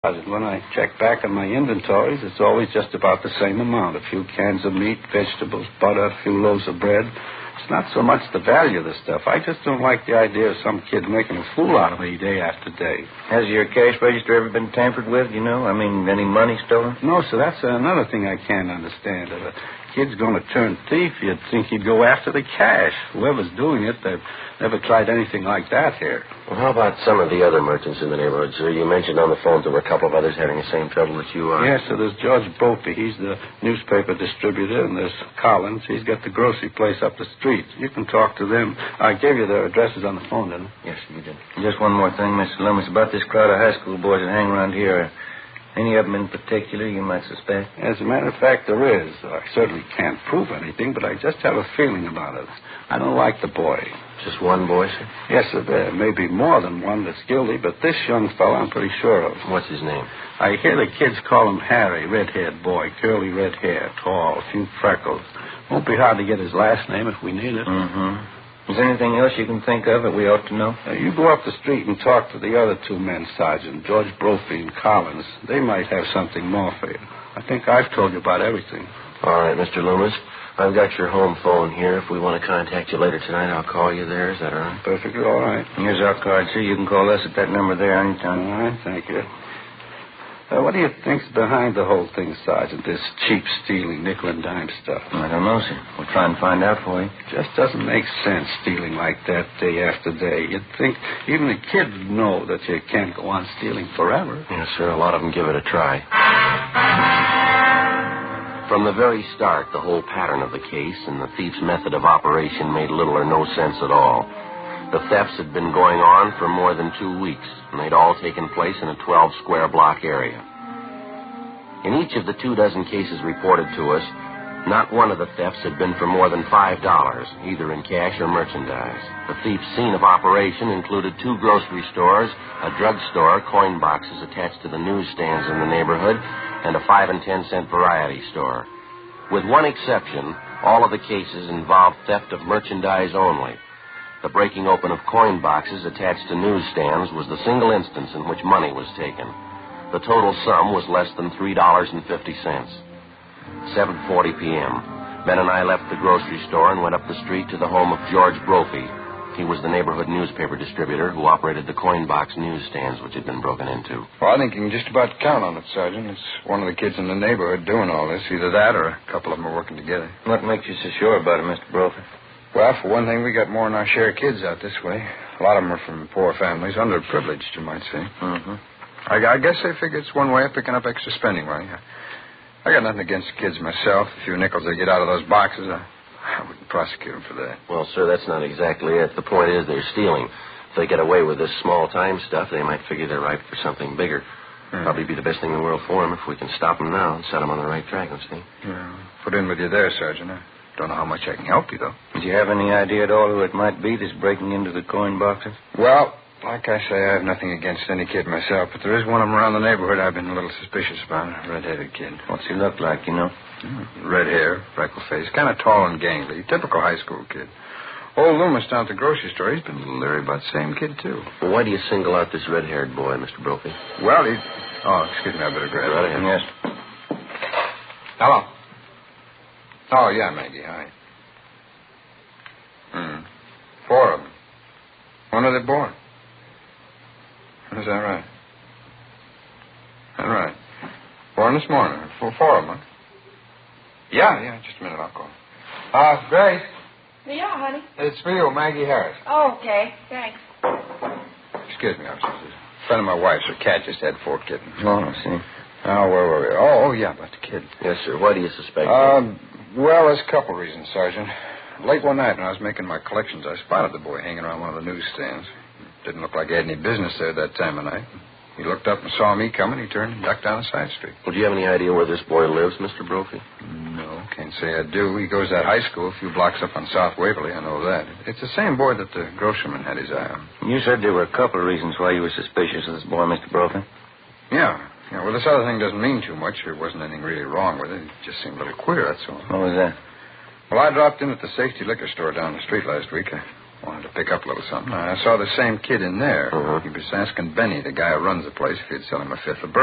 When I check back on my inventories, it's always just about the same amount. A few cans of meat, vegetables, butter, a few loaves of bread. It's not so much the value of the stuff. I just don't like the idea of some kid making a fool out of me day after day. Has your cash register ever been tampered with, any money stolen? No, sir, that's another thing I can't understand. If a kid's going to turn thief, you'd think he'd go after the cash. Whoever's doing it, they've never tried anything like that here. Well, how about some of the other merchants in the neighborhood, sir? You mentioned on the phone there were a couple of others having the same trouble that you are. Yes, sir, there's George Brophy. He's the newspaper distributor, and there's Collins. He's got the grocery place up the street. You can talk to them. I gave you their addresses on the phone, didn't I? Yes, you did. Just one more thing, Mr. Loomis, about this crowd of high school boys that hang around here. Any of them in particular you might suspect? As a matter of fact, there is. I certainly can't prove anything, but I just have a feeling about it. I don't like the boy. Just one boy, sir? Yes, sir. There may be more than one that's guilty, but this young fellow I'm pretty sure of. What's his name? I hear the kids call him Harry, red-haired boy, curly red hair, tall, a few freckles. Won't be hard to get his last name if we need it. Mm-hmm. Is there anything else you can think of that we ought to know? You go up the street and talk to the other two men, Sergeant, George Brophy and Collins. They might have something more for you. I think I've told you about everything. All right, Mr. Loomis. I've got your home phone here. If we want to contact you later tonight, I'll call you there. Is that all right? Perfectly all right. Here's our card, sir. You can call us at that number there anytime. All right, thank you. What do you think's behind the whole thing, Sergeant, this cheap stealing, nickel and dime stuff? I don't know, sir. We'll try and find out for you. Just doesn't make sense stealing like that day after day. You'd think even a kid would know that you can't go on stealing forever. Yes, sir. A lot of them give it a try. From the very start, the whole pattern of the case and the thief's method of operation made little or no sense at all. The thefts had been going on for more than 2 weeks, and they'd all taken place in a 12-square block area. In each of the 24 cases reported to us, not one of the thefts had been for more than $5, either in cash or merchandise. The thief's scene of operation included 2 grocery stores, a drugstore, coin boxes attached to the newsstands in the neighborhood, and a 5 and 10 cent variety store. With one exception, all of the cases involved theft of merchandise only. The breaking open of coin boxes attached to newsstands was the single instance in which money was taken. The total sum was less than $3.50. 7:40 p.m. Ben and I left the grocery store and went up the street to the home of George Brophy. He was the neighborhood newspaper distributor who operated the coin box newsstands which had been broken into. Well, I think you can just about count on it, Sergeant. It's one of the kids in the neighborhood doing all this. Either that or a couple of them are working together. What makes you so sure about it, Mr. Brophy? Well, for one thing, we got more than our share of kids out this way. A lot of them are from poor families, underprivileged, you might say. Mm-hmm. I guess they figure it's one way of picking up extra spending money. I got nothing against the kids myself. A few nickels they get out of those boxes, I wouldn't prosecute them for that. Well, sir, that's not exactly it. The point is they're stealing. If they get away with this small-time stuff, they might figure they're ripe for something bigger. Probably be the best thing in the world for them if we can stop them now and set them on the right track, don't you think? Yeah, put in with you there, Sergeant. I don't know how much I can help you, though. Did you have any idea at all who it might be that's breaking into the coin boxes? Well, like I say, I have nothing against any kid myself, but there is one of them around the neighborhood I've been a little suspicious about, a red-headed kid. What's he look like, Red hair, freckle face, kind of tall and gangly, typical high school kid. Old Loomis down at the grocery store, he's been a little leery about the same kid, too. Well, why do you single out this red-haired boy, Mr. Brophy? Well, he... Oh, excuse me, I better grab Right ahead. Yes. Hello. Oh, yeah, Maggie, hi. 4 of them. When are they born? Is that right? All right. Born this morning. 4 of them, huh? Yeah, just a minute, I'll call. Grace. Yeah, honey. It's for you, Maggie Harris. Oh, okay. Thanks. Excuse me, officer. A friend of my wife's, her cat just had 4 kittens. Oh, I see. Oh, where were we? Oh, yeah, about the kid. Yes, sir. Why do you suspect Well, there's a couple reasons, Sergeant. Late one night when I was making my collections, I spotted the boy hanging around one of the newsstands. Didn't look like he had any business there that time of night. He looked up and saw me coming. He turned and ducked down a side street. Well, do you have any idea where this boy lives, Mr. Brophy? No, can't say I do. He goes to that high school a few blocks up on South Waverly. I know that. It's the same boy that the grocerman had his eye on. You said there were a couple of reasons why you were suspicious of this boy, Mr. Brophy. Yeah, well, this other thing doesn't mean too much. There wasn't anything really wrong with it. It just seemed a little queer, that's all. What was that? Well, I dropped in at the Safety Liquor Store down the street last week. I wanted to pick up a little something. I saw the same kid in there. Uh-huh. He was asking Benny, the guy who runs the place, if he'd sell him a fifth of bourbon.